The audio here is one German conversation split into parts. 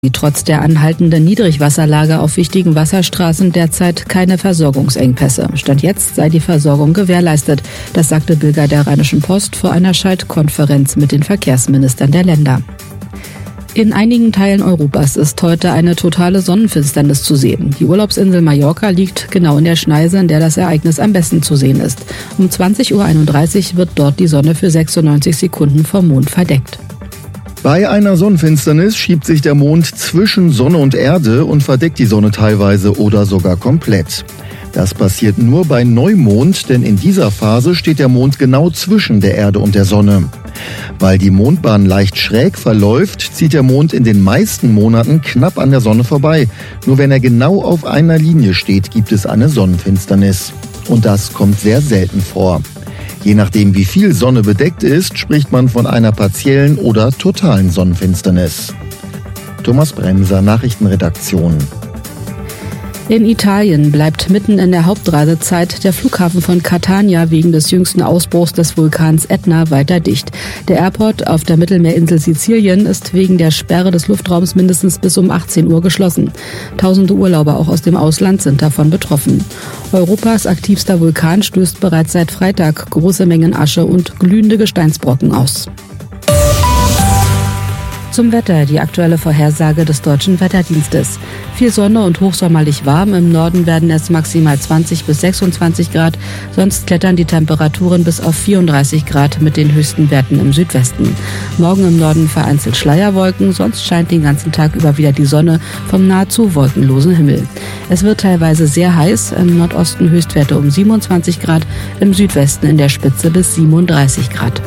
Trotz der anhaltenden Niedrigwasserlage auf wichtigen Wasserstraßen derzeit keine Versorgungsengpässe. Stand jetzt sei die Versorgung gewährleistet. Das sagte Bilger der Rheinischen Post vor einer Schaltkonferenz mit den Verkehrsministern der Länder. In einigen Teilen Europas ist heute eine totale Sonnenfinsternis zu sehen. Die Urlaubsinsel Mallorca liegt genau in der Schneise, in der das Ereignis am besten zu sehen ist. Um 20:31 Uhr wird dort die Sonne für 96 Sekunden vom Mond verdeckt. Bei einer Sonnenfinsternis schiebt sich der Mond zwischen Sonne und Erde und verdeckt die Sonne teilweise oder sogar komplett. Das passiert nur bei Neumond, denn in dieser Phase steht der Mond genau zwischen der Erde und der Sonne. Weil die Mondbahn leicht schräg verläuft, zieht der Mond in den meisten Monaten knapp an der Sonne vorbei. Nur wenn er genau auf einer Linie steht, gibt es eine Sonnenfinsternis. Und das kommt sehr selten vor. Je nachdem, wie viel Sonne bedeckt ist, spricht man von einer partiellen oder totalen Sonnenfinsternis. Thomas Bremser, Nachrichtenredaktion. In Italien bleibt mitten in der Hauptreisezeit der Flughafen von Catania wegen des jüngsten Ausbruchs des Vulkans Etna weiter dicht. Der Airport auf der Mittelmeerinsel Sizilien ist wegen der Sperre des Luftraums mindestens bis um 18 Uhr geschlossen. Tausende Urlauber auch aus dem Ausland sind davon betroffen. Europas aktivster Vulkan stößt bereits seit Freitag große Mengen Asche und glühende Gesteinsbrocken aus. Zum Wetter, die aktuelle Vorhersage des Deutschen Wetterdienstes. Viel Sonne und hochsommerlich warm. Im Norden werden es maximal 20 bis 26 Grad. Sonst klettern die Temperaturen bis auf 34 Grad mit den höchsten Werten im Südwesten. Morgen im Norden vereinzelt Schleierwolken. Sonst scheint den ganzen Tag über wieder die Sonne vom nahezu wolkenlosen Himmel. Es wird teilweise sehr heiß. Im Nordosten Höchstwerte um 27 Grad. Im Südwesten in der Spitze bis 37 Grad.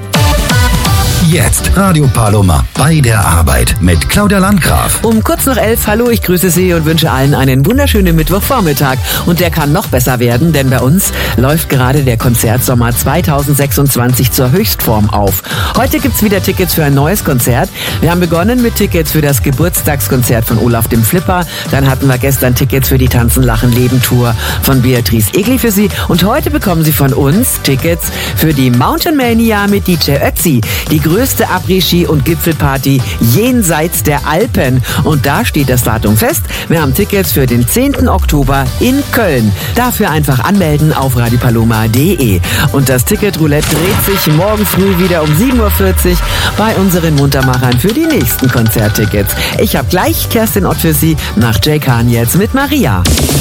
Jetzt Radio Paloma bei der Arbeit mit Claudia Landgraf. Um kurz nach 11, hallo, ich grüße Sie und wünsche allen einen wunderschönen Mittwochvormittag. Und der kann noch besser werden, denn bei uns läuft gerade der Konzertsommer 2026 zur Höchstform auf. Heute gibt's wieder Tickets für ein neues Konzert. Wir haben begonnen mit Tickets für das Geburtstagskonzert von Olaf dem Flipper. Dann hatten wir gestern Tickets für die Tanzen, Lachen, Leben Tour von Beatrice Egli für Sie. Und heute bekommen Sie von uns Tickets für die Mountain Mania mit DJ Ötzi. Die größte Après-Ski- und Gipfelparty jenseits der Alpen. Und da steht das Datum fest. Wir haben Tickets für den 10. Oktober in Köln. Dafür einfach anmelden auf radiopaloma.de. Und das Ticketroulette dreht sich morgen früh wieder um 7:40 Uhr bei unseren Muntermachern für die nächsten Konzerttickets. Ich habe gleich Kerstin Ott für Sie nach Jay Kahn jetzt mit Maria.